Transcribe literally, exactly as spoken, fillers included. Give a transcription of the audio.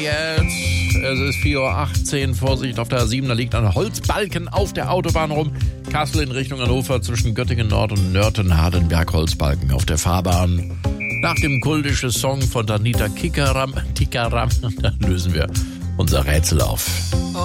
jetzt. Es ist vier Uhr achtzehn. Vorsicht auf der A sieben, da liegt ein Holzbalken auf der Autobahn rum. Kassel in Richtung Hannover zwischen Göttingen Nord und Nörten-Hardenberg. Holzbalken auf der Fahrbahn. Nach dem kultischen Song von Danita Kikaram, Tikaram, da lösen wir unser Rätsel auf.